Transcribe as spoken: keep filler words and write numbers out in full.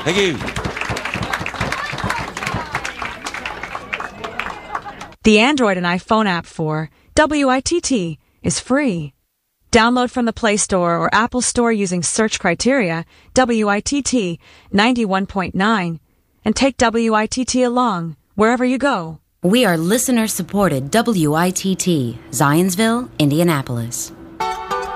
Thank you. The Android and iPhone app for W I T T is free. Download from the Play Store or Apple Store using search criteria W I T T ninety-one point nine and take W I T T along wherever you go. We are listener-supported W I T T, Zionsville, Indianapolis.